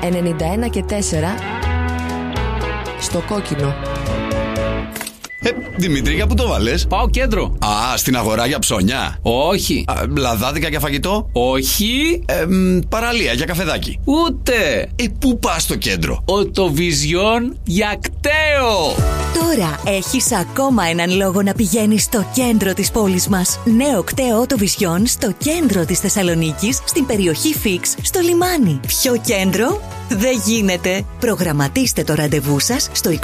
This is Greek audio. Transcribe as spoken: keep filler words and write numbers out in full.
ενενήντα ένα και τέσσερα στο κόκκινο. Ε, Δημήτρη, για πού το βάλες? Πάω κέντρο. Α, στην αγορά για ψώνια. Όχι. Α, λαδάδικα για φαγητό. Όχι. Ε, μ, παραλία για καφεδάκι. Ούτε. Ε, πού πας στο κέντρο? Οτοβιζιόν για κταίο. Τώρα έχεις ακόμα έναν λόγο να πηγαίνεις στο κέντρο της πόλης μας. Νέο κταίο Οτοβιζιόν στο κέντρο της Θεσσαλονίκης, στην περιοχή Φίξ, στο λιμάνι. Πιο κέντρο δεν γίνεται. Προγραμματίστε το ραντεβού σας στο